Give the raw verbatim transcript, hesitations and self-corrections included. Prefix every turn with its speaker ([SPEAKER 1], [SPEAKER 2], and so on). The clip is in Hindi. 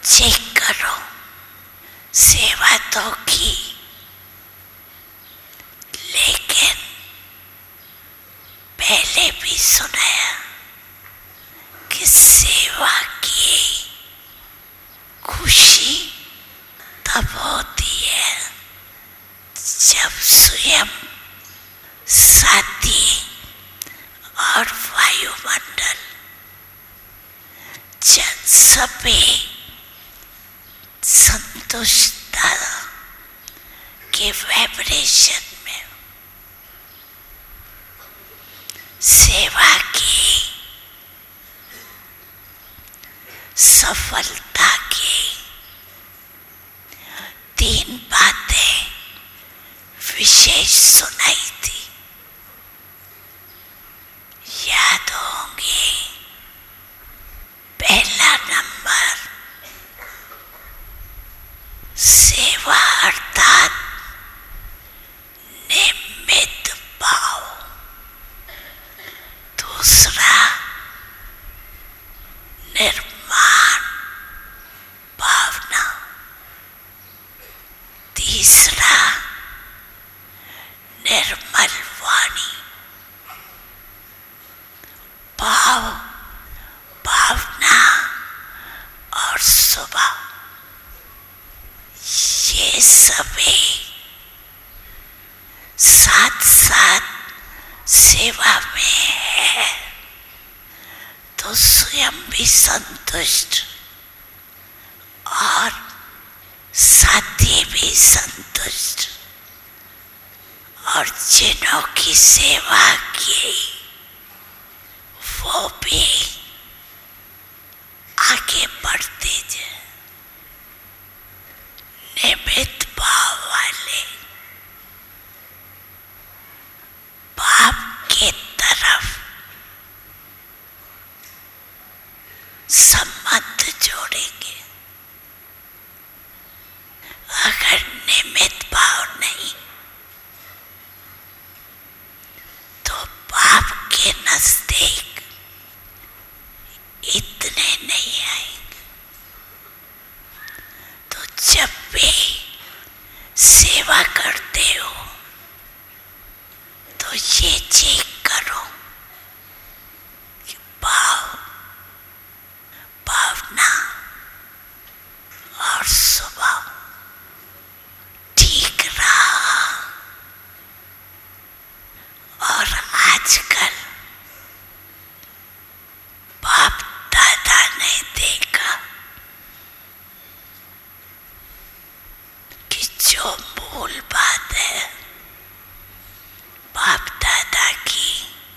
[SPEAKER 1] चेक करो, सेवा तो की, लेकिन पहले भी सुनाया कि सेवा की खुशी तब होती है जब स्वयं साथी और वायुमंडल जब सभी संतुष्टता के वाइब्रेशन में सेवा की सफलता की तीन बातें विशेष सुनाई थी, याद होंगी। पहला नंबर, सेवा अर्थात निमित्त भाव। दूसरा, निर्माण भावना। तीसरा, निर्मल वाणी। भाव, भावना और स्वभाव, ये सभी साथ साथ सेवा में है तो स्वयं भी संतुष्ट और साथी भी संतुष्ट, और जिन्हों की सेवा की वो भी आगे बढ़ते जाए। निमित्त भाव वाले बाप के तरफ संबंध जोड़ेंगे। अगर निमित्त भाव नहीं तो बाप के नजदीक इतने नहीं आएंगे। तो जब भी सेवा करते हो तो ये चेक करो कि भाव, भावना और स्वभाव ठीक रहा। और आजकल बाप दादा ने देखा कि जो मूल बात